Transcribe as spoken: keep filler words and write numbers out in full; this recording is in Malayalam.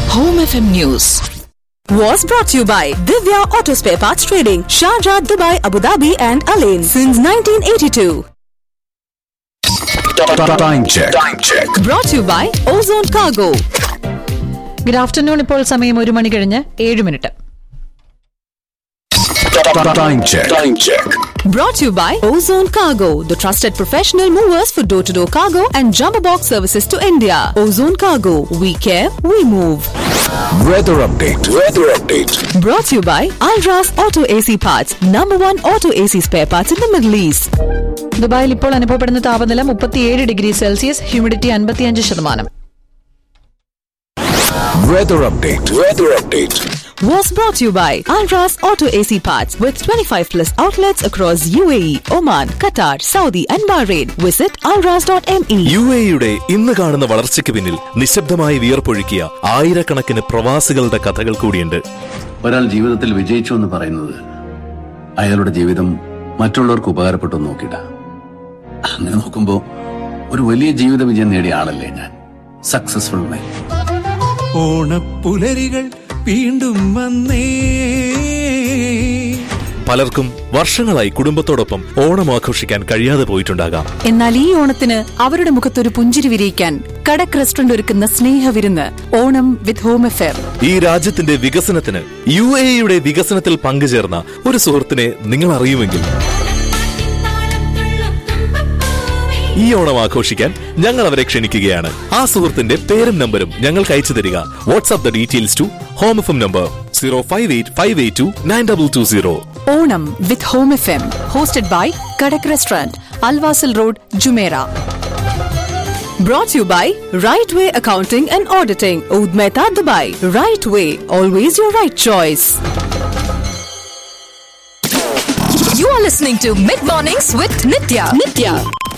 Home F M News was brought to you by Divya Auto Spare Parts Trading, Sharjah, Dubai, Abu Dhabi and Alain since nineteen eighty-two. Time check. Time check. Brought to you by Ozone Cargo. Good afternoon. ഇപ്പോൾ സമയം ഒരു മണി കഴിഞ്ഞ് ഏഴ് minute. Time check. Time check. Brought to you by Ozone Cargo, the trusted professional movers for door-to-door cargo and jumbo box services to India. Ozone Cargo, we care, we move. Weather update. Weather update. Brought to you by Alras Auto A C Parts, number one auto A C spare parts in the Middle East. ദുബായിൽ ഇപ്പോൾ അനുഭവപ്പെടുന്ന താപനില മുപ്പത്തിയേഴ് ഡിഗ്രി സെൽഷ്യസ്, ഹ്യൂമിഡിറ്റി അൻപത്തിയഞ്ച് ശതമാനം. Weather update. Weather update. Was brought to you by Alras Auto A C Parts with twenty-five plus outlets across U A E, Oman, Qatar, Saudi and Bahrain. Visit alras dot m e. U A യുടെ ഇന്ന് കാണുന്ന വളർച്ചയ്ക്ക് പിന്നിൽ നിശബ്ദമായി വിയർപ്പൊഴുക്കിയ ആയിരക്കണക്കിന് പ്രവാസികളുടെ കഥകൾ കൂടിയുണ്ട്. ഒരാൾ ജീവിതത്തിൽ വിജയിച്ചു എന്ന് പറയുന്നത് അയാളുടെ ജീവിതം മറ്റുള്ളവർക്ക് ഉപകാരപ്പെട്ടു നോക്കിയിട്ട. അങ്ങനെ നോക്കുമ്പോ ഒരു വലിയ ജീവിത വിജയം നേടിയ ആളല്ലേ ഞാൻ. സക്സസ്ഫുൾ മാൻ. ഓണപ്പുലരികൾ വീണ്ടും വന്നേ. പലർക്കും വർഷങ്ങളായി കുടുംബത്തോടൊപ്പം ഓണം ആഘോഷിക്കാൻ കഴിയാതെ പോയിട്ടുണ്ടാകാം. എന്നാൽ ഈ ഓണത്തിന് അവരുടെ മുഖത്തൊരു പുഞ്ചിരി വിരിയിക്കാൻ കടക് റെസ്റ്റോറന്റ് ഒരുക്കുന്ന സ്നേഹവിരുന്ന് ഓണം വിത്ത് ഹോം അഫെയർ. ഈ രാജ്യത്തിന്റെ വികസനത്തിന് യു എ യുടെ വികസനത്തിൽ പങ്കുചേർന്ന ഒരു സുഹൃത്തിനെ നിങ്ങൾ അറിയുമെങ്കിൽ ഈ ഓണം ആഘോഷിക്കാൻ ഞങ്ങൾ അവരെ ക്ഷണിക്കുകയാണ്. ആ സുഹൃത്തിന്റെ പേരും നമ്പരും ഞങ്ങൾക്ക് അയച്ചു തരിക. WhatsApp the details to home F M number zero five eight five eight to nine double two zero. Onam with home F M hosted by Kadak restaurant, Al Wasl road, Jumeirah. Brought to you by Right Way Accounting and Auditing, Oud Mehta, Dubai. Right Way, always your right choice. You are listening to Mid Mornings with Nitya. Nitya.